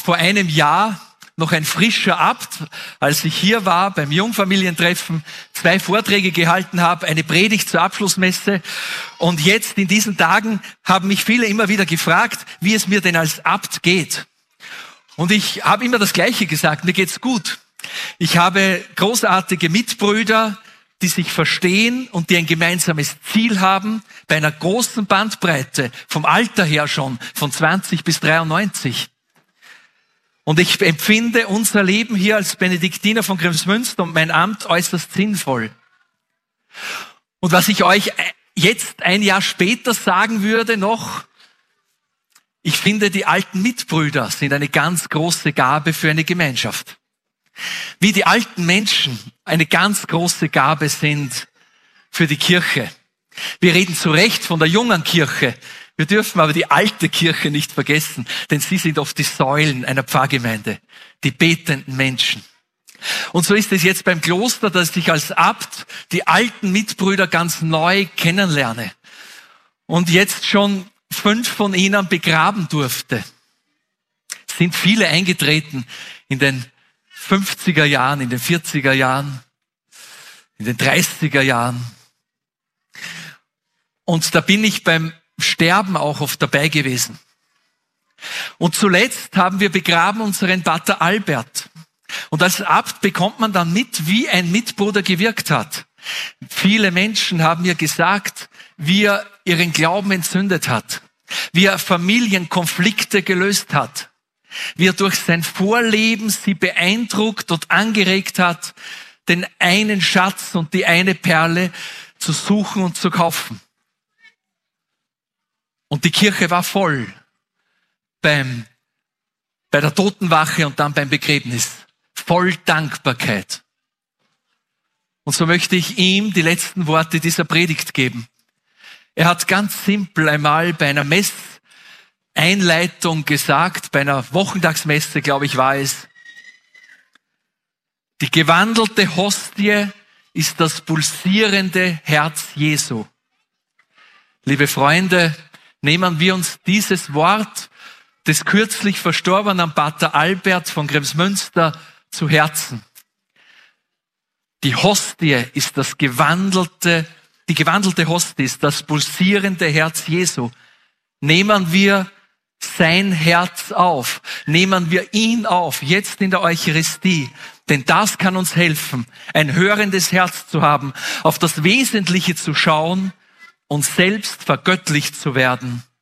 vor einem Jahr noch ein frischer Abt, als ich hier war beim Jungfamilientreffen, 2 Vorträge gehalten habe, eine Predigt zur Abschlussmesse. Und jetzt in diesen Tagen haben mich viele immer wieder gefragt, wie es mir denn als Abt geht. Und ich habe immer das Gleiche gesagt, mir geht's gut. Ich habe großartige Mitbrüder, die sich verstehen und die ein gemeinsames Ziel haben, bei einer großen Bandbreite, vom Alter her schon, von 20 bis 93. Und ich empfinde unser Leben hier als Benediktiner von Kremsmünster und mein Amt äußerst sinnvoll. Und was ich euch jetzt ein Jahr später sagen würde noch, ich finde, die alten Mitbrüder sind eine ganz große Gabe für eine Gemeinschaft. Wie die alten Menschen eine ganz große Gabe sind für die Kirche. Wir reden zu Recht von der jungen Kirche. Wir dürfen aber die alte Kirche nicht vergessen, denn sie sind oft die Säulen einer Pfarrgemeinde, die betenden Menschen. Und so ist es jetzt beim Kloster, dass ich als Abt die alten Mitbrüder ganz neu kennenlerne und jetzt schon 5 von ihnen begraben durfte. Es sind viele eingetreten in den 50er Jahren, in den 40er Jahren, in den 30er Jahren. Und da bin ich beim Sterben auch oft dabei gewesen. Und zuletzt haben wir begraben unseren Pater Albert. Und als Abt bekommt man dann mit, wie ein Mitbruder gewirkt hat. Viele Menschen haben mir gesagt, wie er ihren Glauben entzündet hat, wie er Familienkonflikte gelöst hat, wie er durch sein Vorleben sie beeindruckt und angeregt hat, den einen Schatz und die eine Perle zu suchen und zu kaufen. Und die Kirche war voll bei der Totenwache und dann beim Begräbnis. Voll Dankbarkeit. Und so möchte ich ihm die letzten Worte dieser Predigt geben. Er hat ganz simpel einmal bei einer Messeinleitung gesagt, bei einer Wochentagsmesse, glaube ich, war es: Die gewandelte Hostie ist das pulsierende Herz Jesu. Liebe Freunde, nehmen wir uns dieses Wort des kürzlich verstorbenen Pater Albert von Kremsmünster zu Herzen. Die Hostie ist die gewandelte Hostie ist das pulsierende Herz Jesu. Nehmen wir sein Herz auf. Nehmen wir ihn auf, jetzt in der Eucharistie. Denn das kann uns helfen, ein hörendes Herz zu haben, auf das Wesentliche zu schauen und selbst vergöttlicht zu werden